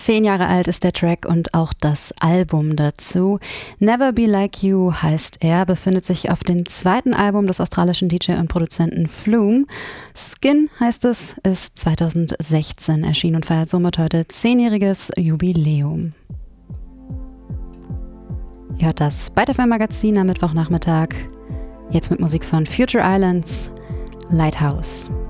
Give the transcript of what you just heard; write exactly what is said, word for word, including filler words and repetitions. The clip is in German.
Zehn Jahre alt ist der Track und auch das Album dazu. Never Be Like You heißt er, befindet sich auf dem zweiten Album des australischen D J und Produzenten Flume. Skin heißt es, ist zweitausendsechzehn erschienen und feiert somit heute zehnjähriges Jubiläum. Ihr hört das Byte F M Magazin am Mittwochnachmittag. Jetzt mit Musik von Future Islands, Lighthouse.